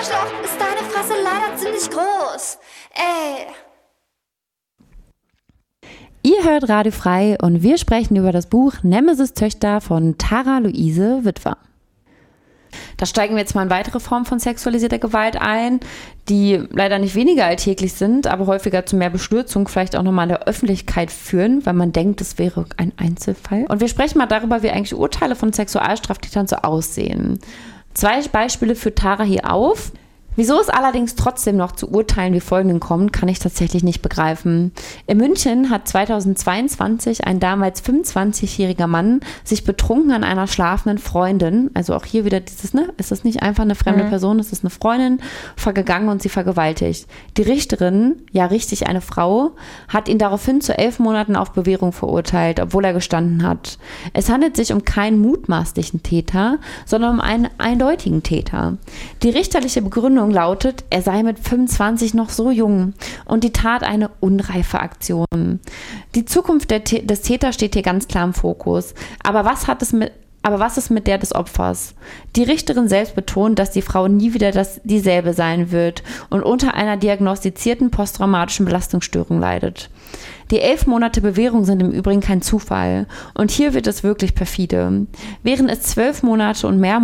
Arschloch, ist deine Fresse leider ziemlich groß. Ey. Ihr hört Radio Frei und wir sprechen über das Buch Nemesis-Töchter von Tara Luise Witwer. Da steigen wir jetzt mal in weitere Formen von sexualisierter Gewalt ein, die leider nicht weniger alltäglich sind, aber häufiger zu mehr Bestürzung, vielleicht auch nochmal in der Öffentlichkeit führen, weil man denkt, es wäre ein Einzelfall. Und wir sprechen mal darüber, wie eigentlich Urteile von Sexualstraftätern so aussehen. 2 Beispiele führt Tara hier auf. Wieso es allerdings trotzdem noch zu Urteilen wie folgenden kommt, kann ich tatsächlich nicht begreifen. In München hat 2022 ein damals 25-jähriger Mann sich betrunken an einer schlafenden Freundin, also auch hier wieder dieses, ist das nicht einfach eine fremde Person, ist das eine Freundin, vergegangen und sie vergewaltigt. Die Richterin, ja richtig eine Frau, hat ihn daraufhin zu 11 Monaten auf Bewährung verurteilt, obwohl er gestanden hat. Es handelt sich um keinen mutmaßlichen Täter, sondern um einen eindeutigen Täter. Die richterliche Begründung lautet, er sei mit 25 noch so jung und die Tat eine unreife Aktion. Die Zukunft des Täters steht hier ganz klar im Fokus. Aber was ist mit der des Opfers? Die Richterin selbst betont, dass die Frau nie wieder dieselbe sein wird und unter einer diagnostizierten posttraumatischen Belastungsstörung leidet. Die 11 Monate Bewährung sind im Übrigen kein Zufall. Und hier wird es wirklich perfide. Wären es 12 und mehr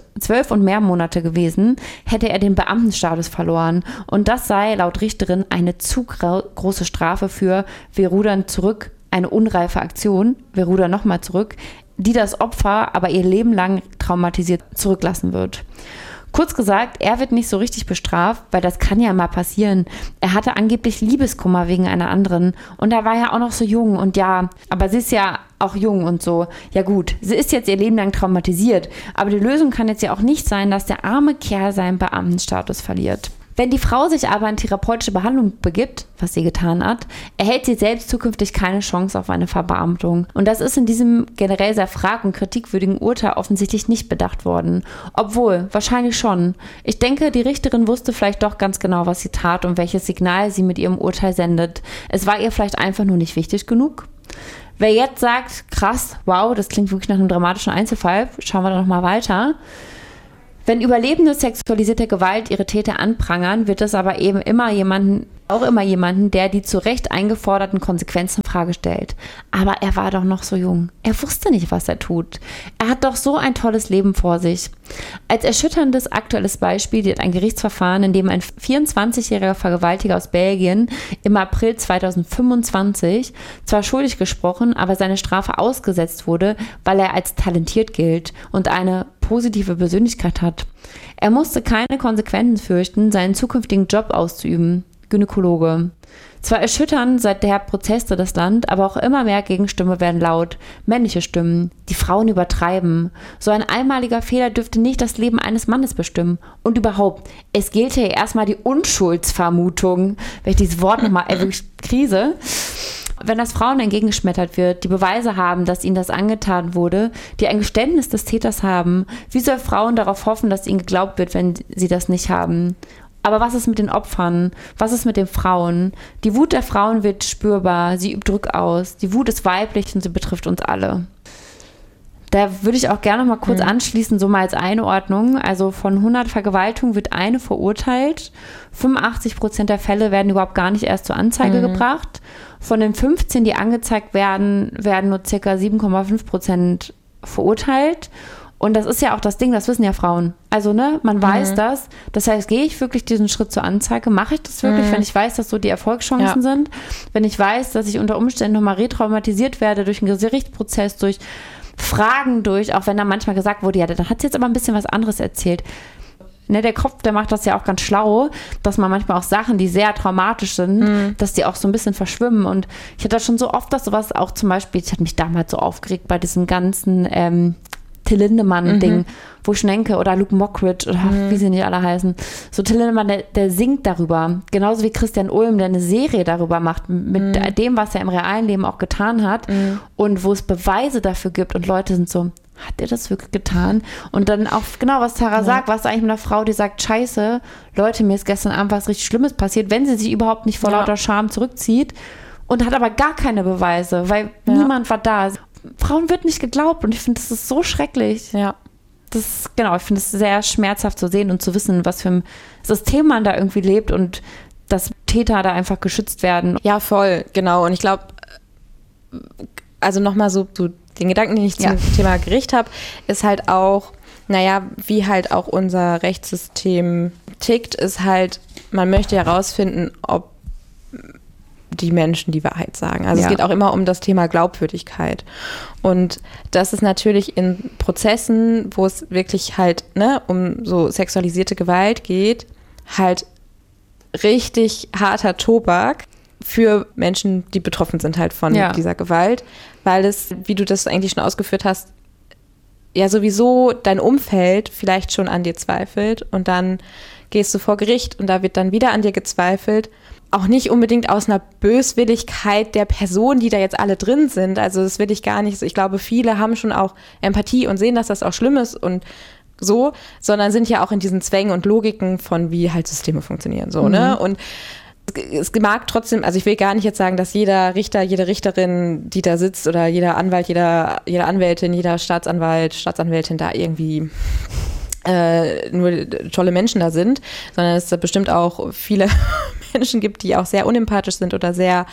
Monate gewesen, hätte er den Beamtenstatus verloren. Und das sei laut Richterin eine zu große Strafe für wir rudern zurück, eine unreife Aktion, wir rudern nochmal zurück, die das Opfer aber ihr Leben lang traumatisiert zurücklassen wird. Kurz gesagt, er wird nicht so richtig bestraft, weil das kann ja mal passieren. Er hatte angeblich Liebeskummer wegen einer anderen und er war ja auch noch so jung und ja, aber sie ist ja auch jung und so. Ja gut, sie ist jetzt ihr Leben lang traumatisiert, aber die Lösung kann jetzt ja auch nicht sein, dass der arme Kerl seinen Beamtenstatus verliert. Wenn die Frau sich aber in therapeutische Behandlung begibt, was sie getan hat, erhält sie selbst zukünftig keine Chance auf eine Verbeamtung. Und das ist in diesem generell sehr frag- und kritikwürdigen Urteil offensichtlich nicht bedacht worden. Obwohl, wahrscheinlich schon. Ich denke, die Richterin wusste vielleicht doch ganz genau, was sie tat und welches Signal sie mit ihrem Urteil sendet. Es war ihr vielleicht einfach nur nicht wichtig genug. Wer jetzt sagt, krass, wow, das klingt wirklich nach einem dramatischen Einzelfall, schauen wir doch noch mal weiter. Wenn Überlebende sexualisierter Gewalt ihre Täter anprangern, wird es aber eben immer jemanden, der die zu Recht eingeforderten Konsequenzen in Frage stellt. Aber er war doch noch so jung. Er wusste nicht, was er tut. Er hat doch so ein tolles Leben vor sich. Als erschütterndes aktuelles Beispiel wird ein Gerichtsverfahren, in dem ein 24-jähriger Vergewaltiger aus Belgien im April 2025 zwar schuldig gesprochen, aber seine Strafe ausgesetzt wurde, weil er als talentiert gilt und eine positive Persönlichkeit hat. Er musste keine Konsequenzen fürchten, seinen zukünftigen Job auszuüben. Gynäkologe. Zwar erschüttern seither Proteste das Land, aber auch immer mehr Gegenstimmen werden laut. Männliche Stimmen. Die Frauen übertreiben. So ein einmaliger Fehler dürfte nicht das Leben eines Mannes bestimmen. Und überhaupt, es gilt ja erstmal die Unschuldsvermutung. Wenn ich dieses Wort nochmal wirklich Krise. Wenn das Frauen entgegengeschmettert wird, die Beweise haben, dass ihnen das angetan wurde, die ein Geständnis des Täters haben, wie soll Frauen darauf hoffen, dass ihnen geglaubt wird, wenn sie das nicht haben? Aber was ist mit den Opfern? Was ist mit den Frauen? Die Wut der Frauen wird spürbar, sie übt Druck aus. Die Wut ist weiblich und sie betrifft uns alle. Da würde ich auch gerne noch mal kurz anschließen, so mal als Einordnung. Also von 100 Vergewaltigungen wird eine verurteilt. 85% der Fälle werden überhaupt gar nicht erst zur Anzeige gebracht. Von den 15, die angezeigt werden, werden nur ca. 7,5% verurteilt. Und das ist ja auch das Ding, das wissen ja Frauen. Also, man weiß das. Das heißt, gehe ich wirklich diesen Schritt zur Anzeige? Mache ich das wirklich, wenn ich weiß, dass so die Erfolgschancen sind? Wenn ich weiß, dass ich unter Umständen nochmal retraumatisiert werde durch einen Gerichtsprozess, durch Fragen, auch wenn da manchmal gesagt wurde, ja, dann hat sie jetzt aber ein bisschen was anderes erzählt. Der Kopf, der macht das ja auch ganz schlau, dass man manchmal auch Sachen, die sehr traumatisch sind, dass die auch so ein bisschen verschwimmen. Und ich hatte schon so oft, dass sowas auch zum Beispiel, ich hatte mich damals so aufgeregt bei diesem ganzen Till Lindemann-Ding, wo Schnenke oder Luke Mockridge oder wie sie nicht alle heißen. So Till Lindemann, der singt darüber. Genauso wie Christian Ulm, der eine Serie darüber macht, mit dem, was er im realen Leben auch getan hat und wo es Beweise dafür gibt und Leute sind so, hat er das wirklich getan? Und dann auch genau, was Tara sagt, was eigentlich mit einer Frau, die sagt, scheiße, Leute, mir ist gestern Abend was richtig Schlimmes passiert, wenn sie sich überhaupt nicht vor lauter Scham zurückzieht und hat aber gar keine Beweise, weil niemand war da. Frauen wird nicht geglaubt und ich finde, das ist so schrecklich. Ja. ich finde es sehr schmerzhaft zu sehen und zu wissen, was für ein System man da irgendwie lebt und dass Täter da einfach geschützt werden. Ja, voll, genau. Und ich glaube, also nochmal so den Gedanken, den ich zum Thema Gericht habe, ist halt auch, wie halt auch unser Rechtssystem tickt, ist halt, man möchte herausfinden, ob die Menschen die Wahrheit sagen. Also es geht auch immer um das Thema Glaubwürdigkeit. Und das ist natürlich in Prozessen, wo es wirklich halt um so sexualisierte Gewalt geht, halt richtig harter Tobak für Menschen, die betroffen sind halt von dieser Gewalt, weil es, wie du das eigentlich schon ausgeführt hast, ja sowieso dein Umfeld vielleicht schon an dir zweifelt und dann gehst du vor Gericht und da wird dann wieder an dir gezweifelt. Auch nicht unbedingt aus einer Böswilligkeit der Person, die da jetzt alle drin sind. Also das will ich gar nicht. Ich glaube, viele haben schon auch Empathie und sehen, dass das auch schlimm ist und so, sondern sind ja auch in diesen Zwängen und Logiken von, wie halt Systeme funktionieren. So, ne? Und es mag trotzdem, also ich will gar nicht jetzt sagen, dass jeder Richter, jede Richterin, die da sitzt oder jeder Anwalt, jede Anwältin, jeder Staatsanwalt, Staatsanwältin da irgendwie nur tolle Menschen da sind, sondern es da bestimmt auch viele Menschen gibt, die auch sehr unempathisch sind oder sehr,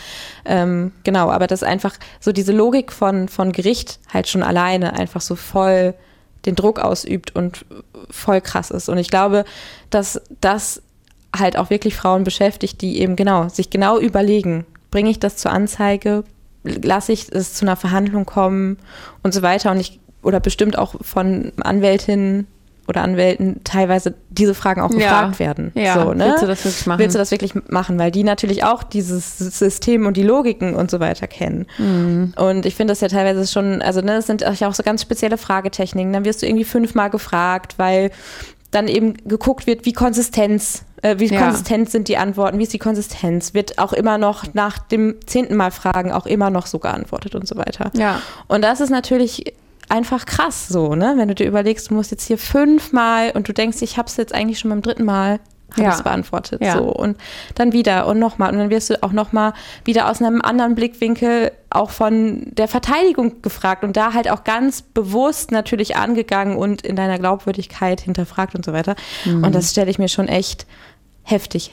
aber dass einfach so diese Logik von Gericht halt schon alleine einfach so voll den Druck ausübt und voll krass ist. Und ich glaube, dass das halt auch wirklich Frauen beschäftigt, die eben sich überlegen, bringe ich das zur Anzeige, lasse ich es zu einer Verhandlung kommen und so weiter. Oder bestimmt auch von Anwältinnen oder Anwälten teilweise diese Fragen auch gefragt werden. Ja, so, ne? Willst du das wirklich machen? Willst du das wirklich machen? Weil die natürlich auch dieses System und die Logiken und so weiter kennen. Mhm. Und ich finde das ja teilweise schon, also das sind auch so ganz spezielle Fragetechniken. Dann wirst du irgendwie 5-mal gefragt, weil dann eben geguckt wird, wie konsistent sind die Antworten, wie ist die Konsistenz, wird auch immer noch nach dem 10. Mal fragen auch immer noch so geantwortet und so weiter. Ja. Und das ist natürlich einfach krass so, ne? Wenn du dir überlegst, du musst jetzt hier 5-mal und du denkst, ich habe es jetzt eigentlich schon beim 3. Mal beantwortet. Ja. So. Und dann wieder und nochmal. Und dann wirst du auch nochmal wieder aus einem anderen Blickwinkel auch von der Verteidigung gefragt und da halt auch ganz bewusst natürlich angegangen und in deiner Glaubwürdigkeit hinterfragt und so weiter. Mhm. Und das stelle ich mir schon echt heftig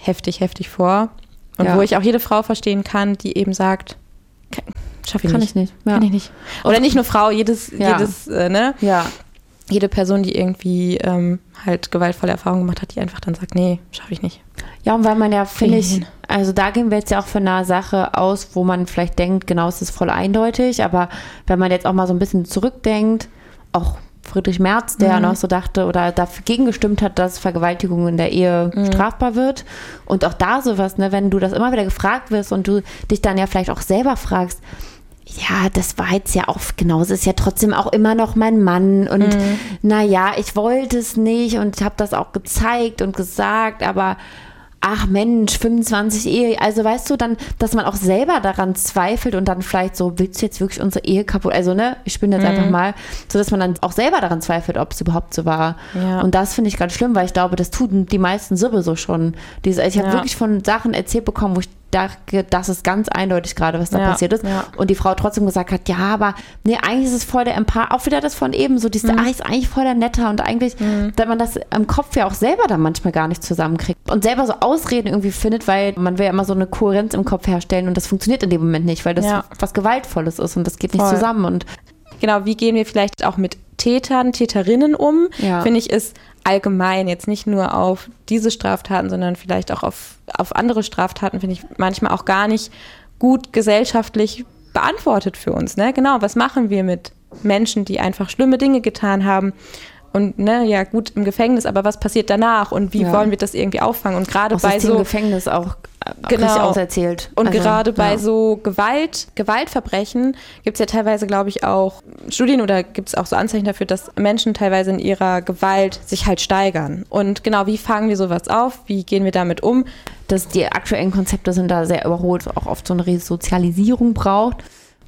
vor. Und wo ich auch jede Frau verstehen kann, die eben sagt, schaffe ich nicht. Kann ich nicht. Ja. Kann ich nicht. Oder nicht nur Frau, jedes, ne? Ja. Jede Person, die irgendwie halt gewaltvolle Erfahrungen gemacht hat, die einfach dann sagt, nee, schaffe ich nicht. Ja, und weil man ja, finde ich, also da gehen wir jetzt ja auch von einer Sache aus, wo man vielleicht denkt, genau, es ist voll eindeutig, aber wenn man jetzt auch mal so ein bisschen zurückdenkt, auch Friedrich Merz, der noch so dachte oder dagegen gestimmt hat, dass Vergewaltigung in der Ehe strafbar wird. Und auch da sowas, ne, wenn du das immer wieder gefragt wirst und du dich dann ja vielleicht auch selber fragst, ja, das war jetzt ja auch genauso, ist ja trotzdem auch immer noch mein Mann und naja, ich wollte es nicht und habe das auch gezeigt und gesagt, aber ach Mensch, 25 Ehe, also weißt du dann, dass man auch selber daran zweifelt und dann vielleicht so, willst du jetzt wirklich unsere Ehe kaputt, also ne, ich spinne jetzt einfach mal, so dass man dann auch selber daran zweifelt, ob es überhaupt so war. Ja. Und das finde ich ganz schlimm, weil ich glaube, das tun die meisten sowieso schon. Ich habe wirklich von Sachen erzählt bekommen, wo ich dachte, das ist ganz eindeutig gerade, was da passiert ist. Ja. Und die Frau trotzdem gesagt hat, ja, aber nee, eigentlich ist es voll der Empath, auch wieder das von eben, so dieses, ist eigentlich voll der Netter und eigentlich, dass man das im Kopf ja auch selber dann manchmal gar nicht zusammenkriegt und selber so Ausreden irgendwie findet, weil man will ja immer so eine Kohärenz im Kopf herstellen und das funktioniert in dem Moment nicht, weil das was Gewaltvolles ist und das geht nicht zusammen. Und genau, wie gehen wir vielleicht auch mit Tätern, Täterinnen um, finde ich, ist allgemein jetzt nicht nur auf diese Straftaten, sondern vielleicht auch auf andere Straftaten, finde ich manchmal auch gar nicht gut gesellschaftlich beantwortet für uns. Ne? Genau, was machen wir mit Menschen, die einfach schlimme Dinge getan haben und ja gut im Gefängnis, aber was passiert danach und wie wollen wir das irgendwie auffangen? Und gerade bei so Gefängnis auch richtig auserzählt. Und also, gerade bei so Gewaltverbrechen gibt es ja teilweise, glaube ich, auch Studien oder gibt es auch so Anzeichen dafür, dass Menschen teilweise in ihrer Gewalt sich halt steigern. Und genau, wie fangen wir sowas auf? Wie gehen wir damit um? Dass die aktuellen Konzepte sind da sehr überholt, auch oft so eine Resozialisierung braucht.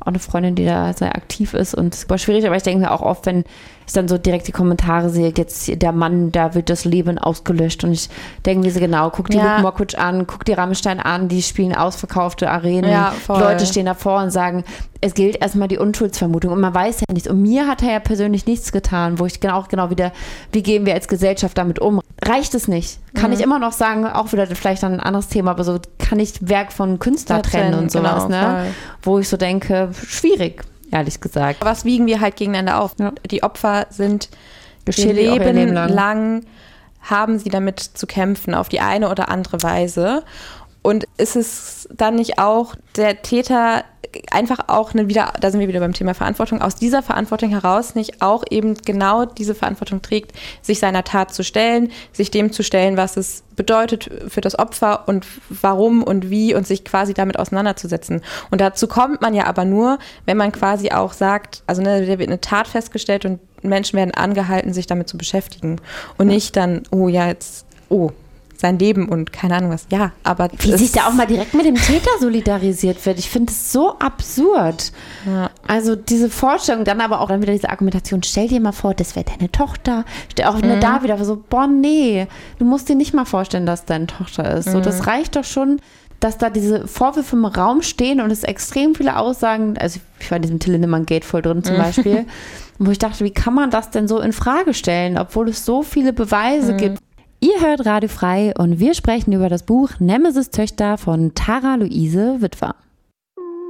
auch eine Freundin, die da sehr aktiv ist und super schwierig, aber ich denke mir auch oft, wenn ich dann so direkt die Kommentare sehe, jetzt der Mann, da wird das Leben ausgelöscht und ich denke mir so genau, guck die Luke Mockridge an, guck die Rammstein an, die spielen ausverkaufte Arenen, Leute stehen davor und sagen, es gilt erstmal die Unschuldsvermutung und man weiß ja nichts und mir hat er ja persönlich nichts getan, wo ich genau wieder, wie gehen wir als Gesellschaft damit um? Reicht es nicht? Kann ich immer noch sagen, auch wieder vielleicht dann ein anderes Thema, aber so kann ich Werk von Künstler trennen und sowas, genau, ne? Wo ich so denke, schwierig. Ehrlich gesagt. Was wiegen wir halt gegeneinander auf? Ja. Die Opfer sind ihr Leben lang, haben sie damit zu kämpfen, auf die eine oder andere Weise. Und ist es dann nicht auch der Täter einfach auch da sind wir wieder beim Thema Verantwortung, aus dieser Verantwortung heraus nicht auch eben genau diese Verantwortung trägt, sich seiner Tat zu stellen, sich dem zu stellen, was es bedeutet für das Opfer und warum und wie und sich quasi damit auseinanderzusetzen. Und dazu kommt man ja aber nur, wenn man quasi auch sagt, also da wird eine Tat festgestellt und Menschen werden angehalten, sich damit zu beschäftigen und nicht dann, sein Leben und keine Ahnung was. Ja, aber wie sich da auch mal direkt mit dem Täter solidarisiert wird. Ich finde es so absurd. Ja. Also diese Vorstellung, dann aber auch dann wieder diese Argumentation, stell dir mal vor, das wäre deine Tochter. Auch da wieder so, nee, du musst dir nicht mal vorstellen, dass deine Tochter ist. So, das reicht doch schon, dass da diese Vorwürfe im Raum stehen und es extrem viele Aussagen, also ich war in diesem Till Lindemann-Gate voll drin zum Beispiel, wo ich dachte, wie kann man das denn so in Frage stellen, obwohl es so viele Beweise gibt. Ihr hört Radio Frei und wir sprechen über das Buch Nemesis Töchter von Tara Luise Witwer.